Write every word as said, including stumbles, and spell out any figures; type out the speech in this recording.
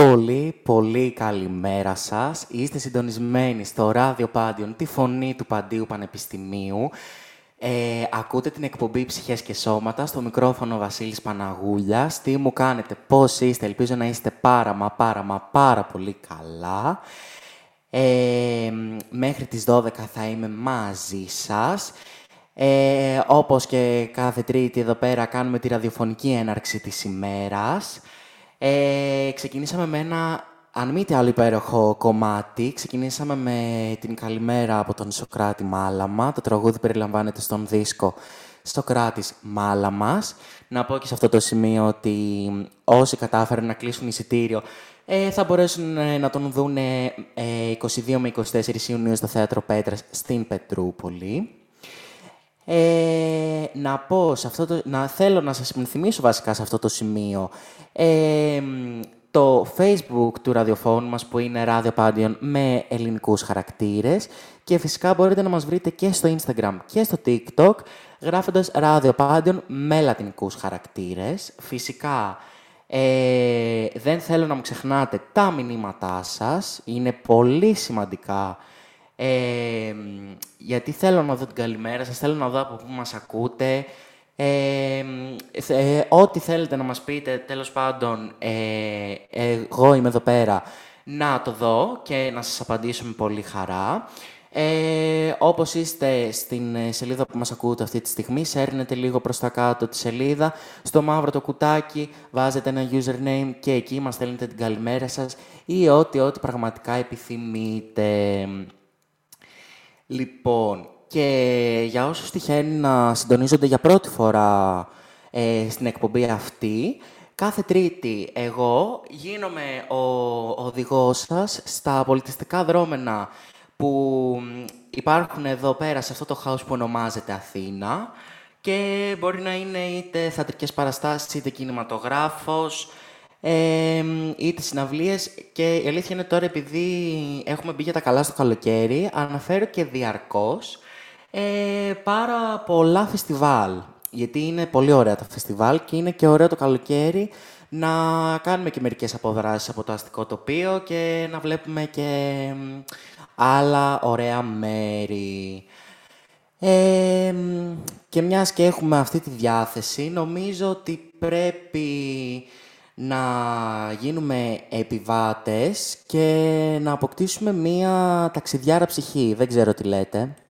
Πολύ, πολύ καλημέρα σας. Είστε συντονισμένοι στο ράδιο Πάντιον, τη φωνή του Παντίου Πανεπιστημίου. Ε, ακούτε την εκπομπή «Ψυχές και Σώματα», στο μικρόφωνο Βασίλης Παναγούλιας. Τι μου κάνετε, πώς είστε, ελπίζω να είστε πάρα μα πάρα μα πάρα πολύ καλά. Ε, μέχρι τις δώδεκα θα είμαι μαζί σας. Ε, όπως και κάθε Τρίτη εδώ πέρα κάνουμε τη ραδιοφωνική έναρξη της ημέρας. Ε, ξεκινήσαμε με ένα, αν μη τι άλλο υπέροχο κομμάτι, ξεκινήσαμε με την καλημέρα από τον Σοκράτη Μάλαμα. Το τραγούδι περιλαμβάνεται στον δίσκο Σοκράτης Μάλαμας. Να πω και σε αυτό το σημείο ότι όσοι κατάφεραν να κλείσουν εισιτήριο ε, θα μπορέσουν ε, να τον δουν ε, είκοσι δύο με είκοσι τέσσερις Ιουνίου στο Θέατρο Πέτρας στην Πετρούπολη. Ε, να πω, σε αυτό το, να θέλω να σας υπενθυμίσω βασικά σε αυτό το σημείο ε, το Facebook του ραδιοφώνου μας που είναι Radio Pandion με ελληνικούς χαρακτήρες και φυσικά μπορείτε να μας βρείτε και στο Instagram και στο TikTok γράφοντας Radio Pandion με λατινικούς χαρακτήρες. Φυσικά ε, δεν θέλω να μου ξεχνάτε τα μηνύματά σας, είναι πολύ σημαντικά. Ε, γιατί θέλω να δω την καλημέρα σας, θέλω να δω από πού μας ακούτε. Ε, ε, ό,τι θέλετε να μας πείτε, τέλος πάντων, ε, εγώ είμαι εδώ πέρα να το δω και να σας απαντήσω με πολύ χαρά. Ε, όπως είστε στην σελίδα που μας ακούτε αυτή τη στιγμή, σέρνετε λίγο προς τα κάτω τη σελίδα, στο μαύρο το κουτάκι βάζετε ένα username και εκεί μας στέλνετε την καλημέρα σας ή ό,τι, ό,τι πραγματικά επιθυμείτε. Λοιπόν, και για όσους τυχαίνουν να συντονίζονται για πρώτη φορά ε, στην εκπομπή αυτή, κάθε Τρίτη εγώ γίνομαι ο οδηγός σας στα πολιτιστικά δρόμενα που υπάρχουν εδώ πέρα σε αυτό το χάος που ονομάζεται Αθήνα και μπορεί να είναι είτε θεατρικές παραστάσεις, είτε κινηματογράφος, ε, είτε συναυλίες και η αλήθεια είναι τώρα επειδή έχουμε μπει για τα καλά στο καλοκαίρι, αναφέρω και διαρκώς ε, πάρα πολλά φεστιβάλ. Γιατί είναι πολύ ωραία τα φεστιβάλ και είναι και ωραίο το καλοκαίρι να κάνουμε και μερικές αποδράσεις από το αστικό τοπίο και να βλέπουμε και άλλα ωραία μέρη. Ε, και μιας και έχουμε αυτή τη διάθεση, νομίζω ότι πρέπει να γίνουμε επιβάτες και να αποκτήσουμε μία ταξιδιάρα ψυχή. Δεν ξέρω τι λέτε.